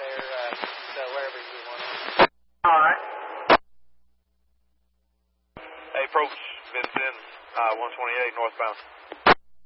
there, so wherever you want. All right. Hey, approach Vincennes, 128 northbound.